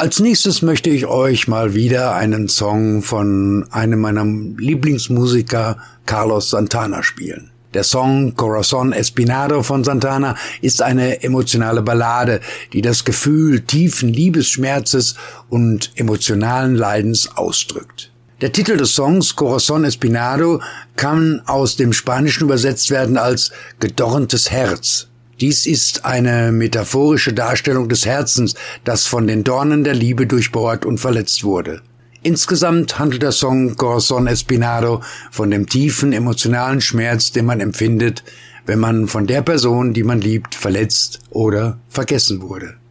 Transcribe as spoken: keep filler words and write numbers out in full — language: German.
Als nächstes möchte ich euch mal wieder einen Song von einem meiner Lieblingsmusiker, Carlos Santana, spielen. Der Song Corazón Espinado von Santana ist eine emotionale Ballade, die das Gefühl tiefen Liebesschmerzes und emotionalen Leidens ausdrückt. Der Titel des Songs, Corazón Espinado, kann aus dem Spanischen übersetzt werden als gedorrtes Herz. Dies ist eine metaphorische Darstellung des Herzens, das von den Dornen der Liebe durchbohrt und verletzt wurde. Insgesamt handelt der Song Corazón Espinado von dem tiefen emotionalen Schmerz, den man empfindet, wenn man von der Person, die man liebt, verletzt oder vergessen wurde.